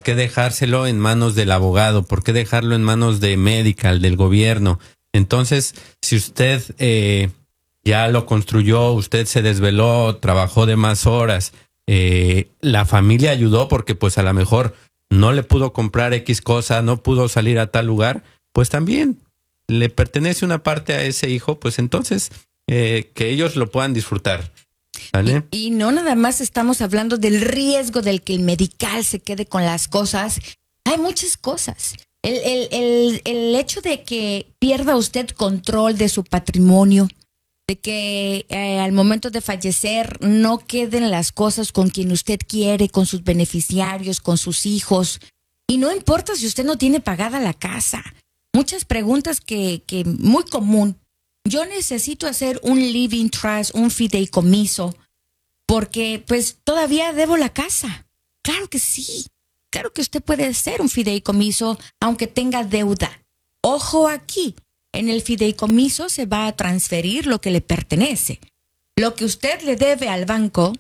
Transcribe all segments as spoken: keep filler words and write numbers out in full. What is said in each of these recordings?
qué dejárselo en manos del abogado? ¿Por qué dejarlo en manos de Medical, del gobierno? Entonces, si usted eh, ya lo construyó, usted se desveló, trabajó de más horas, eh, la familia ayudó porque pues a lo mejor no le pudo comprar X cosa, no pudo salir a tal lugar, pues también le pertenece una parte a ese hijo, pues entonces eh, que ellos lo puedan disfrutar. ¿Vale? Y, y no nada más estamos hablando del riesgo del que el Medical se quede con las cosas. Hay muchas cosas. El, el, el, el hecho de que pierda usted control de su patrimonio, de que eh, al momento de fallecer no queden las cosas con quien usted quiere, con sus beneficiarios, con sus hijos. Y no importa si usted no tiene pagada la casa. Muchas preguntas que, que muy común. Yo necesito hacer un living trust, un fideicomiso, porque pues todavía debo la casa. Claro que sí. Claro que usted puede hacer un fideicomiso aunque tenga deuda. Ojo aquí. En el fideicomiso se va a transferir lo que le pertenece. Lo que usted le debe al banco,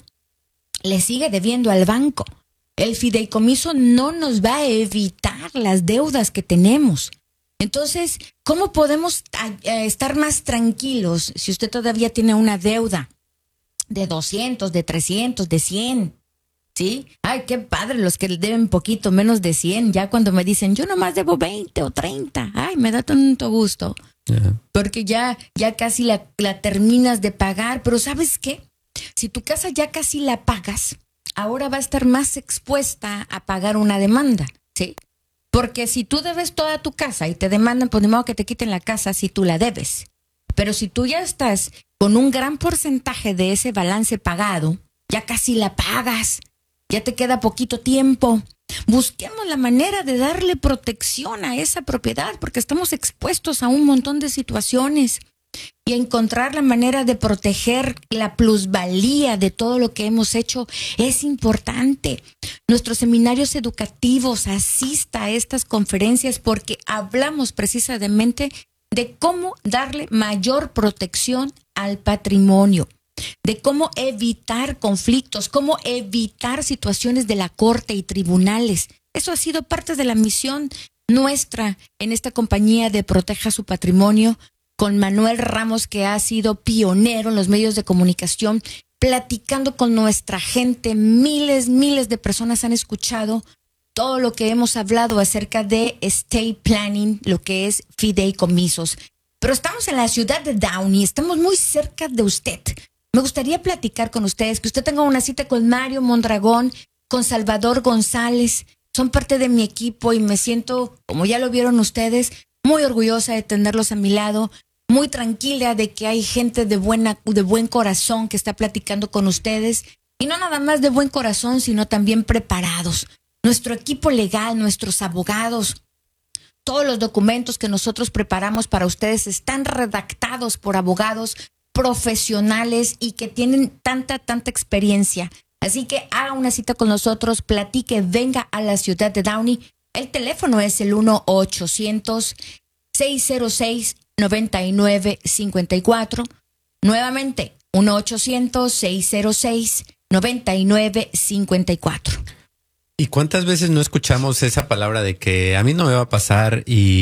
le sigue debiendo al banco. El fideicomiso no nos va a evitar las deudas que tenemos. Entonces, ¿cómo podemos eh, estar más tranquilos si usted todavía tiene una deuda de doscientos, de trescientos, de cien? ¿Sí? Ay, qué padre los que deben poquito, menos de cien. Ya cuando me dicen, yo nomás debo veinte o treinta. Ay, me da tanto gusto. Yeah. Porque ya, ya casi la, la terminas de pagar. Pero ¿sabes qué? Si tu casa ya casi la pagas, ahora va a estar más expuesta a pagar una demanda. ¿Sí? Porque si tú debes toda tu casa y te demandan, pues de modo que te quiten la casa si tú la debes. Pero si tú ya estás con un gran porcentaje de ese balance pagado, ya casi la pagas. Ya te queda poquito tiempo. Busquemos la manera de darle protección a esa propiedad porque estamos expuestos a un montón de situaciones y encontrar la manera de proteger la plusvalía de todo lo que hemos hecho es importante. Nuestros seminarios educativos, asista a estas conferencias porque hablamos precisamente de cómo darle mayor protección al patrimonio, de cómo evitar conflictos, cómo evitar situaciones de la corte y tribunales. Eso ha sido parte de la misión nuestra en esta compañía de Proteja su Patrimonio, con Manuel Ramos, que ha sido pionero en los medios de comunicación, platicando con nuestra gente. Miles, miles de personas han escuchado todo lo que hemos hablado acerca de estate planning, lo que es fideicomisos. Pero estamos en la ciudad de Downey, estamos muy cerca de usted. Me gustaría platicar con ustedes, que usted tenga una cita con Mario Mondragón, con Salvador González. Son parte de mi equipo y me siento, como ya lo vieron ustedes, muy orgullosa de tenerlos a mi lado, muy tranquila de que hay gente de buena, de buen corazón que está platicando con ustedes. Y no nada más de buen corazón, sino también preparados. Nuestro equipo legal, nuestros abogados, todos los documentos que nosotros preparamos para ustedes están redactados por abogados profesionales y que tienen tanta, tanta experiencia. Así que haga una cita con nosotros, platique, venga a la ciudad de Downey. El teléfono es el uno ochocientos, seis cero seis, nueve nueve cinco cuatro. Nuevamente, uno ochocientos, seis cero seis, nueve nueve cinco cuatro. ¿Y cuántas veces no escuchamos esa palabra de que a mí no me va a pasar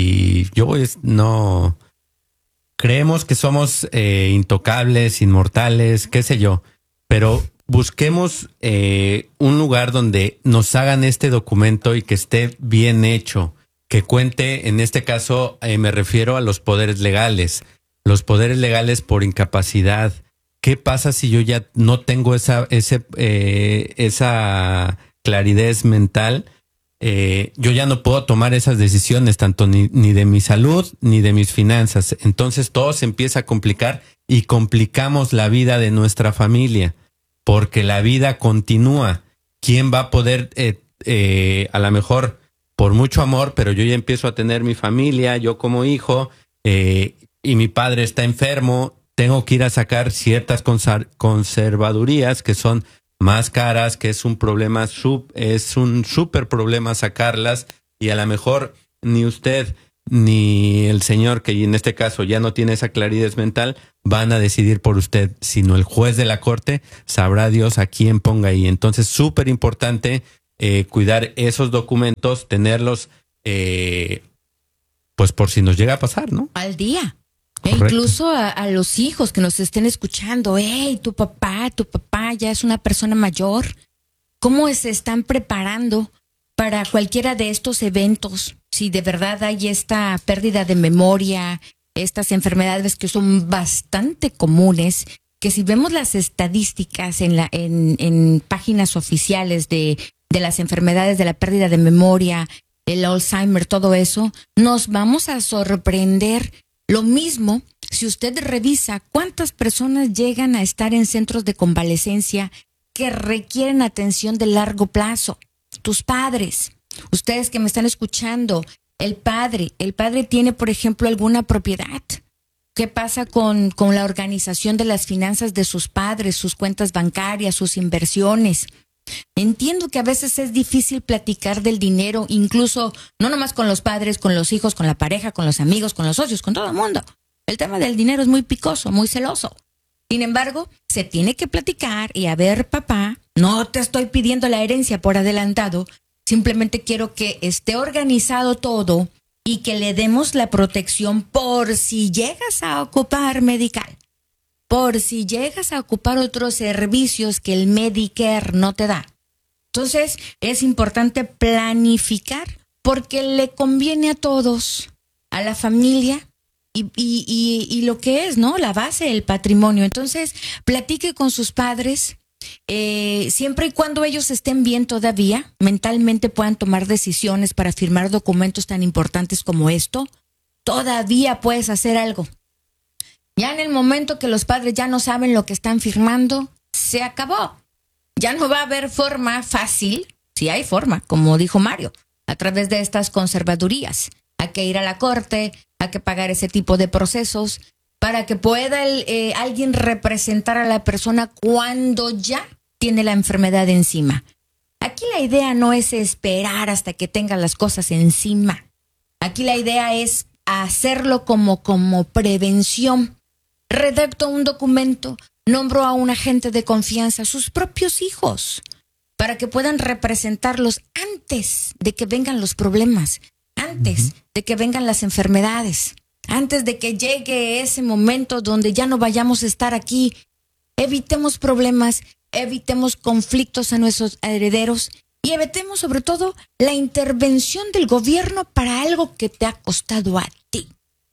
y yo no... Creemos que somos eh, intocables, inmortales, qué sé yo, pero busquemos eh, un lugar donde nos hagan este documento y que esté bien hecho, que cuente, en este caso eh, me refiero a los poderes legales, los poderes legales por incapacidad. ¿Qué pasa si yo ya no tengo esa, ese, eh, esa claridad mental? Eh, yo ya no puedo tomar esas decisiones tanto ni, ni de mi salud ni de mis finanzas. Entonces todo se empieza a complicar y complicamos la vida de nuestra familia porque la vida continúa. ¿Quién va a poder, eh, eh, a lo mejor por mucho amor, pero yo ya empiezo a tener mi familia, yo como hijo, eh, y mi padre está enfermo, tengo que ir a sacar ciertas conser- conservadurías que son más caras, que es un problema, sub, es un súper problema sacarlas, y a lo mejor ni usted ni el señor, que en este caso ya no tiene esa claridad mental, van a decidir por usted, sino el juez de la corte, sabrá Dios a quién ponga ahí. Entonces, súper importante eh, cuidar esos documentos, tenerlos, eh, pues por si nos llega a pasar, ¿no? Al día. E Correcto. incluso a, a los hijos que nos estén escuchando, hey, tu papá, tu papá ya es una persona mayor. ¿Cómo se están preparando para cualquiera de estos eventos? Si de verdad hay esta pérdida de memoria, estas enfermedades que son bastante comunes, que si vemos las estadísticas en la en, en páginas oficiales de, de las enfermedades de la pérdida de memoria, el Alzheimer, todo eso, nos vamos a sorprender. Lo mismo, si usted revisa cuántas personas llegan a estar en centros de convalecencia que requieren atención de largo plazo. Tus padres, ustedes que me están escuchando, el padre, el padre tiene, por ejemplo, alguna propiedad. ¿Qué pasa con, con la organización de las finanzas de sus padres, sus cuentas bancarias, sus inversiones? Entiendo que a veces es difícil platicar del dinero, incluso no nomás con los padres, con los hijos, con la pareja, con los amigos, con los socios, con todo el mundo. El tema del dinero es muy picoso, muy celoso. Sin embargo, se tiene que platicar y a ver, papá, no te estoy pidiendo la herencia por adelantado, simplemente quiero que esté organizado todo y que le demos la protección por si llegas a ocupar medical. Por si llegas a ocupar otros servicios que el Medicare no te da. Entonces, es importante planificar porque le conviene a todos, a la familia y, y, y, y lo que es, ¿no? La base, el patrimonio. Entonces, platique con sus padres, eh, siempre y cuando ellos estén bien todavía, mentalmente puedan tomar decisiones para firmar documentos tan importantes como esto, todavía puedes hacer algo. Ya en el momento que los padres ya no saben lo que están firmando, se acabó. Ya no va a haber forma fácil, si hay forma, como dijo Mario, a través de estas conservadurías. Hay que ir a la corte, hay que pagar ese tipo de procesos para que pueda el, eh, alguien representar a la persona cuando ya tiene la enfermedad encima. Aquí la idea no es esperar hasta que tenga las cosas encima. Aquí la idea es hacerlo como, como prevención. Redacto un documento, nombro a un agente de confianza, sus propios hijos, para que puedan representarlos antes de que vengan los problemas, antes uh-huh. de que vengan las enfermedades, antes de que llegue ese momento donde ya no vayamos a estar aquí. Evitemos problemas, evitemos conflictos a nuestros herederos y evitemos sobre todo la intervención del gobierno para algo que te ha costado a ti.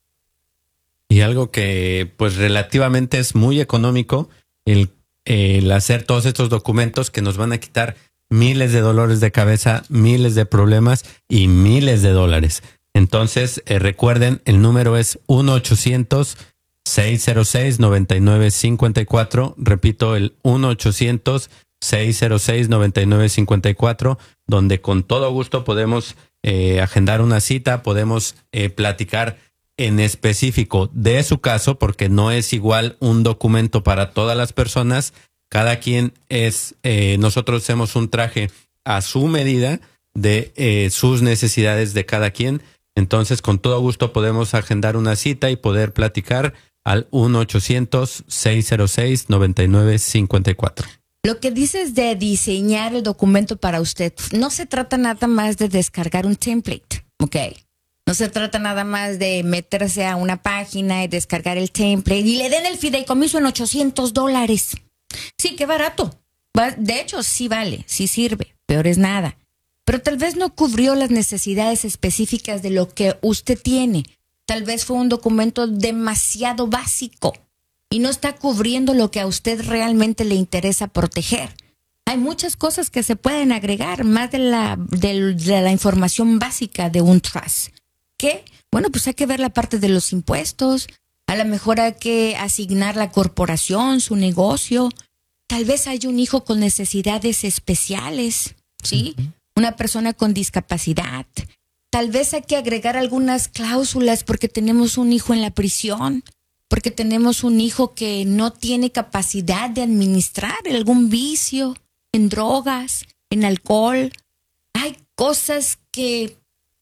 Y algo que pues relativamente es muy económico, el, el hacer todos estos documentos que nos van a quitar miles de dolores de cabeza, miles de problemas y miles de dólares. Entonces, eh, recuerden, el número es uno ochocientos, seis cero seis, nueve nueve cinco cuatro. Repito, el uno ochocientos, seis cero seis, nueve nueve cinco cuatro, donde con todo gusto podemos eh, agendar una cita, podemos eh, platicar en específico de su caso, porque no es igual un documento para todas las personas. Cada quien es, eh, nosotros hacemos un traje a su medida de eh, sus necesidades de cada quien. Entonces, con todo gusto podemos agendar una cita y poder platicar al uno ochocientos, seis cero seis, nueve nueve cinco cuatro. Lo que dices de diseñar el documento para usted, no se trata nada más de descargar un template, ¿ok? No se trata nada más de meterse a una página y descargar el template y le den el fideicomiso en ochocientos dólares. Sí, qué barato. De hecho, sí vale, sí sirve, peor es nada. Pero tal vez no cubrió las necesidades específicas de lo que usted tiene. Tal vez fue un documento demasiado básico y no está cubriendo lo que a usted realmente le interesa proteger. Hay muchas cosas que se pueden agregar, más de la, de, de la información básica de un trust. ¿Qué? Bueno, pues hay que ver la parte de los impuestos. A lo mejor hay que asignar la corporación, su negocio. Tal vez hay un hijo con necesidades especiales, ¿sí? Uh-huh. Una persona con discapacidad. Tal vez hay que agregar algunas cláusulas porque tenemos un hijo en la prisión, porque tenemos un hijo que no tiene capacidad de administrar algún vicio, en drogas, en alcohol. Hay cosas que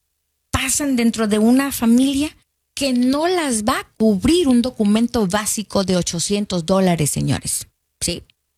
pasan dentro de una familia que no las va a cubrir un documento básico de ochocientos dólares, señores. ¿Sí?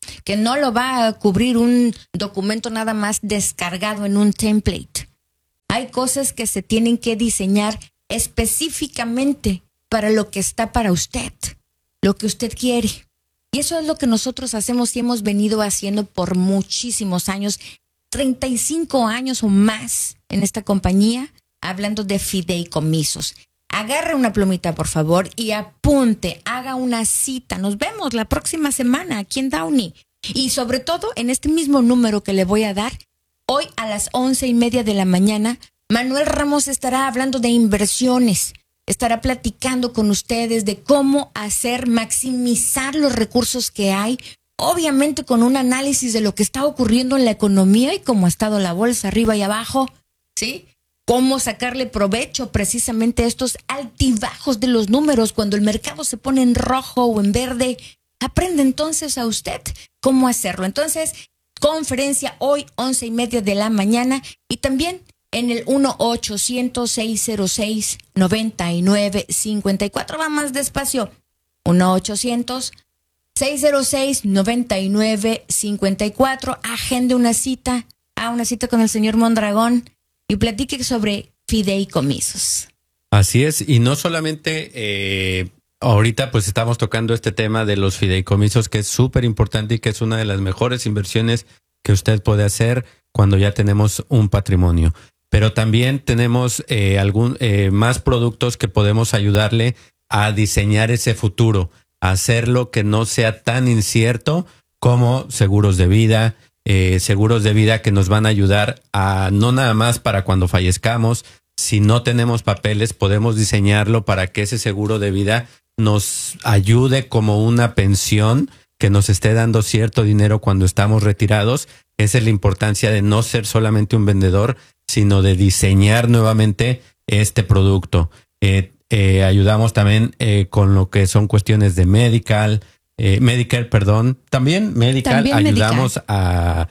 que no lo va a cubrir un documento nada más descargado en un template. Hay cosas que se tienen que diseñar específicamente para lo que está para usted, lo que usted quiere. Y eso es lo que nosotros hacemos y hemos venido haciendo por muchísimos años, treinta y cinco años o más en esta compañía, hablando de fideicomisos. Agarre una plumita, por favor, y apunte, haga una cita. Nos vemos la próxima semana aquí en Downey. Y sobre todo, en este mismo número que le voy a dar, hoy a las once y media de la mañana, Manuel Ramos estará hablando de inversiones. Estará platicando con ustedes de cómo hacer maximizar los recursos que hay, obviamente con un análisis de lo que está ocurriendo en la economía y cómo ha estado la bolsa arriba y abajo, ¿sí? Cómo sacarle provecho precisamente a estos altibajos de los números cuando el mercado se pone en rojo o en verde. Aprende entonces a usted cómo hacerlo. Entonces, conferencia hoy, once y media de la mañana, y también en el uno ochocientos, seiscientos seis, noventa y nueve cincuenta y cuatro. Va más despacio. uno ochocientos, seiscientos seis, noventa y nueve cincuenta y cuatro. Agende una cita, a una cita con el señor Mondragón y platique sobre fideicomisos. Así es, y no solamente eh, ahorita pues estamos tocando este tema de los fideicomisos, que es súper importante y que es una de las mejores inversiones que usted puede hacer cuando ya tenemos un patrimonio. Pero también tenemos eh, algún eh, más productos que podemos ayudarle a diseñar ese futuro, a hacerlo que no sea tan incierto, como seguros de vida, eh, seguros de vida que nos van a ayudar a no nada más para cuando fallezcamos. Si no tenemos papeles, podemos diseñarlo para que ese seguro de vida nos ayude como una pensión que nos esté dando cierto dinero cuando estamos retirados. Esa es la importancia de no ser solamente un vendedor, sino de diseñar nuevamente este producto. Eh, eh, ayudamos también eh, con lo que son cuestiones de medical, eh, Medicare, perdón. También medical, También ayudamos medical. A,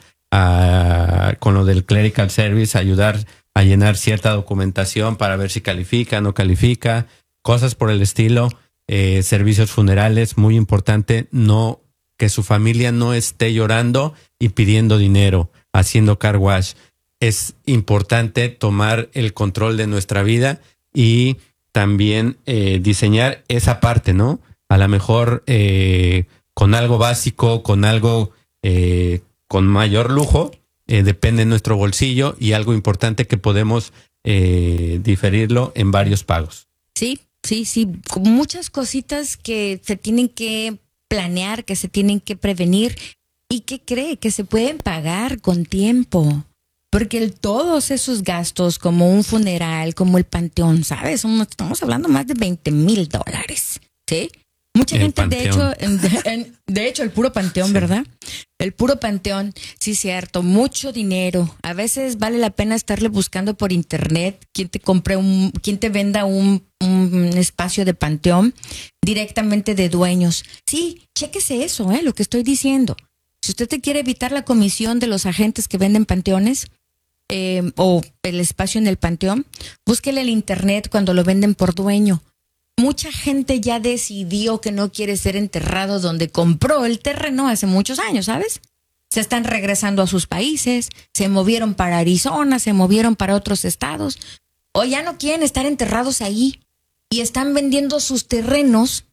a con lo del clerical service, ayudar a llenar cierta documentación para ver si califica, no califica, cosas por el estilo. Eh, servicios funerales, muy importante, no que su familia no esté llorando y pidiendo dinero, haciendo car wash. Es importante tomar el control de nuestra vida y también eh, diseñar esa parte, ¿no? A lo mejor eh, con algo básico, con algo eh, con mayor lujo, eh, depende de nuestro bolsillo, y algo importante que podemos eh, diferirlo en varios pagos. Sí, sí, sí, con muchas cositas que se tienen que planear, que se tienen que prevenir y que cree que se pueden pagar con tiempo. Porque el, todos esos gastos, como un funeral, como el panteón, ¿sabes? Somos- Estamos hablando más de veinte mil dólares, ¿sí? Mucha El gente, de panteón. hecho, en- de, en- de hecho, el puro panteón, Sí. ¿verdad? El puro panteón, sí, cierto, mucho dinero. A veces vale la pena estarle buscando por internet quién te compre un, quién te venda un, un espacio de panteón directamente de dueños. Sí, chéquese eso, ¿eh? Lo que estoy diciendo. Si usted te quiere evitar la comisión de los agentes que venden panteones, eh, o el espacio en el panteón, búsquele el internet cuando lo venden por dueño. Mucha gente ya decidió que no quiere ser enterrado donde compró el terreno hace muchos años, ¿sabes? Se están regresando a sus países, se movieron para Arizona, se movieron para otros estados, o ya no quieren estar enterrados ahí y están vendiendo sus terrenos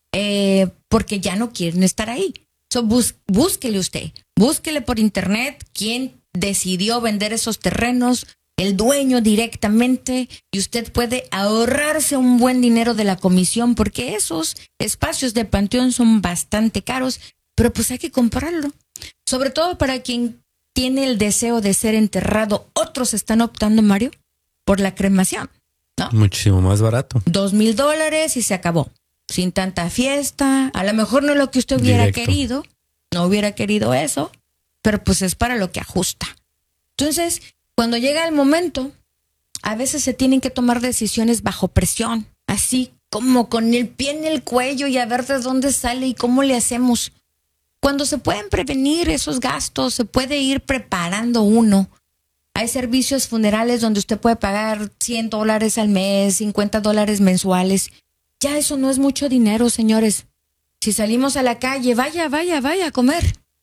eh, porque ya no quieren estar ahí. So, bus- búsquele usted, búsquele por internet quién decidió vender esos terrenos, el dueño directamente, y usted puede ahorrarse un buen dinero de la comisión, porque esos espacios de panteón son bastante caros, pero pues hay que comprarlo. Sobre todo para quien tiene el deseo de ser enterrado. Otros están optando, Mario, por la cremación, ¿no? Muchísimo más barato. Dos mil dólares y se acabó. Sin tanta fiesta. A lo mejor no es lo que usted hubiera Directo. querido. No hubiera querido eso. Pero pues es para lo que ajusta. Entonces, cuando llega el momento, a veces se tienen que tomar decisiones bajo presión. Así como con el pie en el cuello y a ver de dónde sale y cómo le hacemos. Cuando se pueden prevenir esos gastos, se puede ir preparando uno. Hay servicios funerales donde usted puede pagar cien dólares al mes, cincuenta dólares mensuales. Ya eso no es mucho dinero, señores. Si salimos a la calle, vaya, vaya, vaya a comer.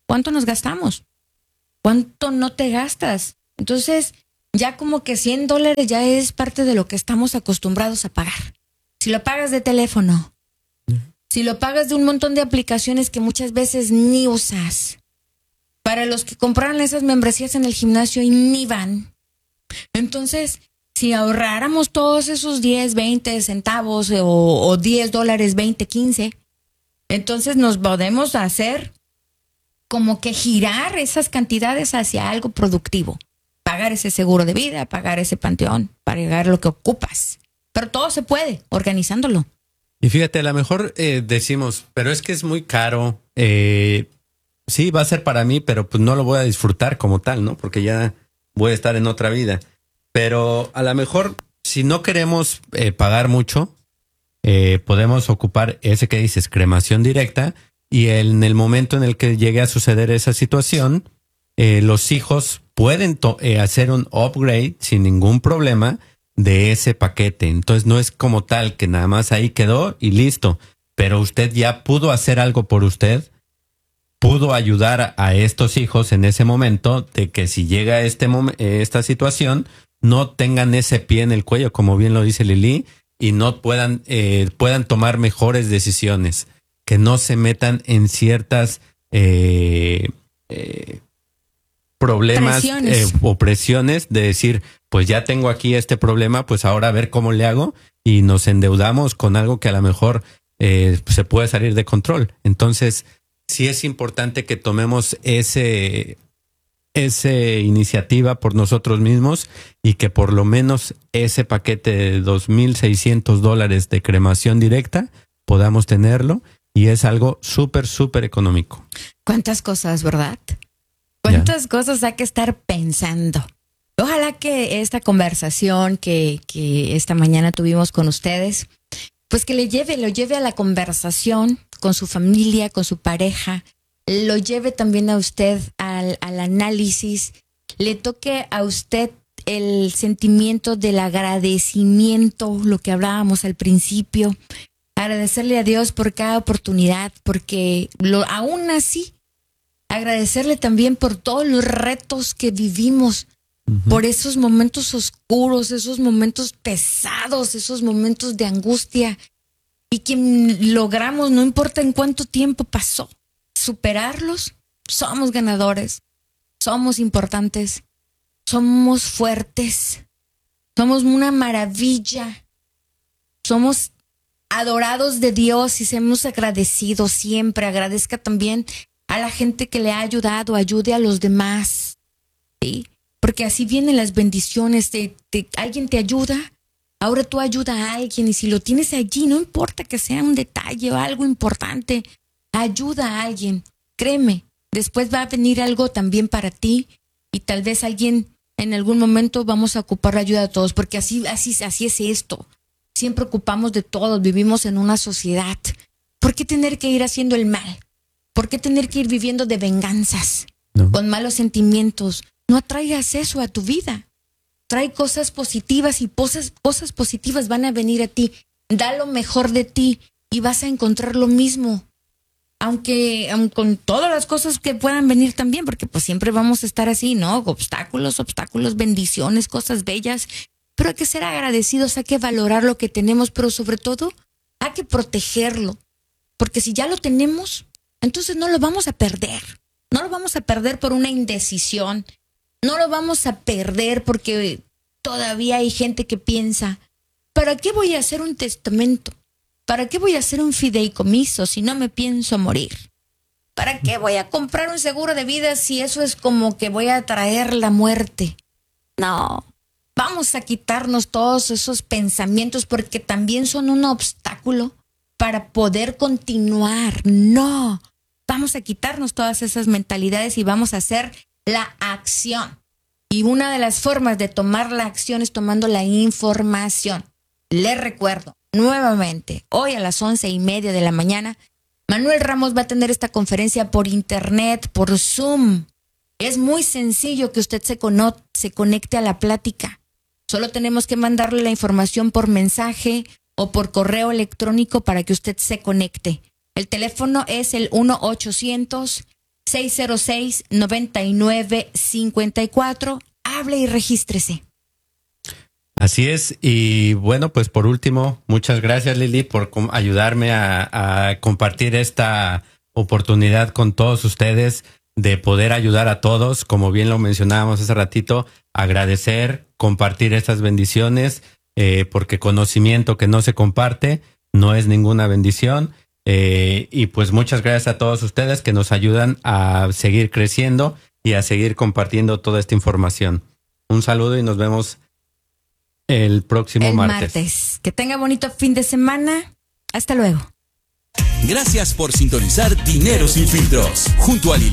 ¿Cuánto nos gastamos? ¿Cuánto no te gastas? Entonces, ya como que cien dólares ya es parte de lo que estamos acostumbrados a pagar. Si lo pagas de teléfono, si lo pagas de un montón de aplicaciones que muchas veces ni usas, para los que compraron esas membresías en el gimnasio y ni van. Entonces, si ahorráramos todos esos diez, veinte centavos o, o diez dólares, veinte, quince, entonces nos podemos hacer como que girar esas cantidades hacia algo productivo. Pagar ese seguro de vida, pagar ese panteón, pagar lo que ocupas. Pero todo se puede, organizándolo. Y fíjate, a lo mejor eh, decimos, pero es que es muy caro. Eh, sí, va a ser para mí, pero pues no lo voy a disfrutar como tal, ¿no? Porque ya voy a estar en otra vida. Pero a lo mejor, si no queremos eh, pagar mucho, eh, podemos ocupar ese que dices, cremación directa, y en el momento en el que llegue a suceder esa situación, eh, los hijos pueden to- eh, hacer un upgrade sin ningún problema de ese paquete. Entonces no es como tal que nada más ahí quedó y listo, pero usted ya pudo hacer algo por usted, pudo ayudar a, a estos hijos en ese momento de que si llega este mom- esta situación, no tengan ese pie en el cuello, como bien lo dice Lili, y no puedan, eh, puedan tomar mejores decisiones, que no se metan en ciertas eh, eh, problemas eh, o presiones de decir, pues ya tengo aquí este problema, pues ahora a ver cómo le hago, y nos endeudamos con algo que a lo mejor eh, se puede salir de control. Entonces, sí es importante que tomemos ese, ese iniciativa por nosotros mismos y que por lo menos ese paquete de dos mil seiscientos dólares de cremación directa podamos tenerlo, y es algo súper, súper económico. ¿Cuántas cosas, verdad? ¿Cuántas ya. cosas hay que estar pensando? Ojalá que esta conversación que, que esta mañana tuvimos con ustedes, pues que le lleve, lo lleve a la conversación con su familia, con su pareja, lo lleve también a usted al, al análisis, le toque a usted el sentimiento del agradecimiento, lo que hablábamos al principio, agradecerle a Dios por cada oportunidad, porque lo, aún así, agradecerle también por todos los retos que vivimos, uh-huh. por esos momentos oscuros, esos momentos pesados, esos momentos de angustia, y que logramos, no importa en cuánto tiempo pasó, superarlos. Somos ganadores, somos importantes, somos fuertes, somos una maravilla, somos adorados de Dios y seamos agradecidos siempre. Agradezca también a la gente que le ha ayudado, ayude a los demás, ¿sí? Porque así vienen las bendiciones. Te, te, alguien te ayuda, ahora tú ayuda a alguien, y si lo tienes allí, no importa que sea un detalle o algo importante, ayuda a alguien. Créeme, después va a venir algo también para ti, y tal vez alguien en algún momento vamos a ocupar la ayuda de todos, porque así, así, así es esto. Siempre ocupamos de todos, vivimos en una sociedad. ¿Por qué tener que ir haciendo el mal? ¿Por qué tener que ir viviendo de venganzas? No. Con malos sentimientos. No atraigas eso a tu vida. Trae cosas positivas, y cosas, cosas positivas van a venir a ti. Da lo mejor de ti y vas a encontrar lo mismo. Aunque, aunque con todas las cosas que puedan venir también, porque pues siempre vamos a estar así, ¿no? Obstáculos, obstáculos, bendiciones, cosas bellas. Pero hay que ser agradecidos, hay que valorar lo que tenemos, pero sobre todo hay que protegerlo. Porque si ya lo tenemos, entonces no lo vamos a perder. No lo vamos a perder por una indecisión. No lo vamos a perder porque todavía hay gente que piensa, ¿para qué voy a hacer un testamento? ¿Para qué voy a hacer un fideicomiso si no me pienso morir? ¿Para qué voy a comprar un seguro de vida si eso es como que voy a traer la muerte? No. Vamos a quitarnos todos esos pensamientos porque también son un obstáculo para poder continuar. No, vamos a quitarnos todas esas mentalidades y vamos a hacer la acción. Y una de las formas de tomar la acción es tomando la información. Les recuerdo nuevamente, hoy a las once y media de la mañana, Manuel Ramos va a tener esta conferencia por internet, por Zoom. Es muy sencillo que usted se, cono- se conecte a la plática. Solo tenemos que mandarle la información por mensaje o por correo electrónico para que usted se conecte. El teléfono es el uno ochocientos, seis cero seis, nueve nueve cinco cuatro. Hable y regístrese. Así es. Y bueno, pues por último, muchas gracias, Lili, por com- ayudarme a, a compartir esta oportunidad con todos ustedes de poder ayudar a todos. Como bien lo mencionábamos hace ratito, agradecer, compartir estas bendiciones, eh, porque conocimiento que no se comparte no es ninguna bendición. Eh, y pues muchas gracias a todos ustedes que nos ayudan a seguir creciendo y a seguir compartiendo toda esta información. Un saludo y nos vemos el próximo El martes. martes. Que tenga bonito fin de semana. Hasta luego. Gracias por sintonizar Dinero Sin Filtros junto a Lili.